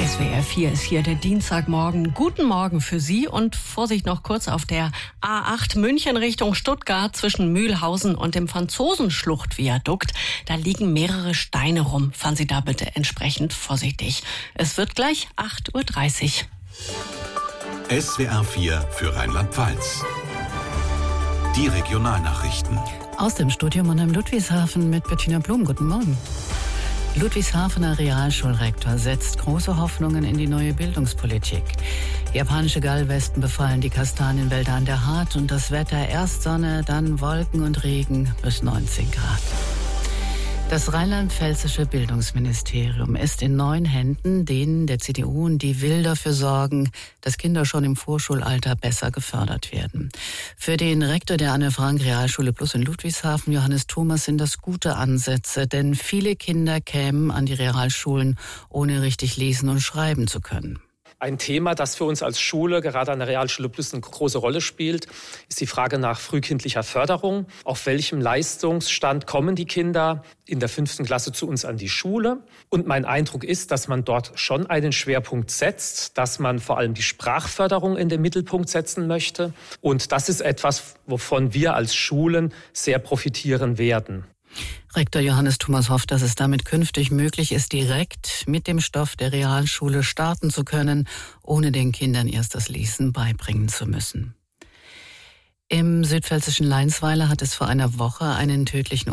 SWR 4 ist hier der Dienstagmorgen. Guten Morgen für Sie und Vorsicht noch kurz auf der A8 München Richtung Stuttgart zwischen Mühlhausen und dem Franzosenschluchtviadukt. Da liegen mehrere Steine rum. Fahren Sie da bitte entsprechend vorsichtig. Es wird gleich 8:30 Uhr. SWR 4 für Rheinland-Pfalz. Die Regionalnachrichten. Aus dem Studio Mannheim Ludwigshafen mit Bettina Blum. Guten Morgen. Ludwigshafener Realschulrektor setzt große Hoffnungen in die neue Bildungspolitik. Japanische Gallwespen befallen die Kastanienwälder an der Hart und das Wetter erst Sonne, dann Wolken und Regen bis 19 Grad. Das rheinland-pfälzische Bildungsministerium ist in neuen Händen, denen der CDU, und die will dafür sorgen, dass Kinder schon im Vorschulalter besser gefördert werden. Für den Rektor der Anne-Frank Realschule Plus in Ludwigshafen, Johannes Thomas, sind das gute Ansätze, denn viele Kinder kämen an die Realschulen, ohne richtig lesen und schreiben zu können. Ein Thema, das für uns als Schule, gerade an der Realschule Plus, eine große Rolle spielt, ist die Frage nach frühkindlicher Förderung. Auf welchem Leistungsstand kommen die Kinder in der 5. Klasse zu uns an die Schule? Und mein Eindruck ist, dass man dort schon einen Schwerpunkt setzt, dass man vor allem die Sprachförderung in den Mittelpunkt setzen möchte. Und das ist etwas, wovon wir als Schulen sehr profitieren werden. Rektor Johannes Thomas hofft, dass es damit künftig möglich ist, direkt mit dem Stoff der Realschule starten zu können, ohne den Kindern erst das Lesen beibringen zu müssen. Im südpfälzischen Leinsweiler hat es vor einer Woche einen tödlichen